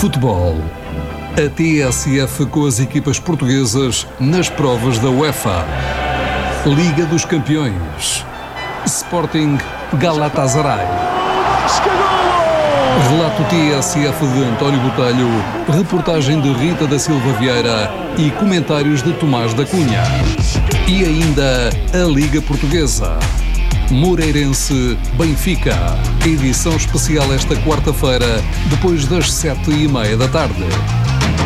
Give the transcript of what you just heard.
Futebol. A TSF com as equipas portuguesas nas provas da UEFA. Liga dos Campeões. Sporting Galatasaray. Relato TSF de António Botelho, reportagem de Rita da Silva Vieira e comentários de Tomás da Cunha. E ainda a Liga Portuguesa. Moreirense Benfica. Edição especial esta quarta-feira, depois das 7:30 da tarde.